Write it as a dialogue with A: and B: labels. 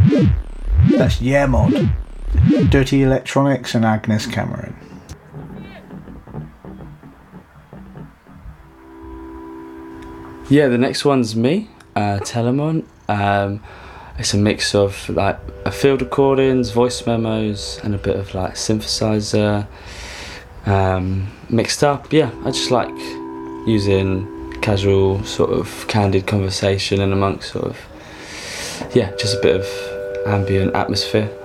A: That's Yermod, Dirty Electronics and Agnes Cameron.
B: Yeah, the next one's me, Telemon. It's a mix of like field recordings, voice memos, and a bit of like synthesizer mixed up. Yeah, I just like using casual sort of candid conversation and amongst sort of, yeah, just a bit of ambient atmosphere.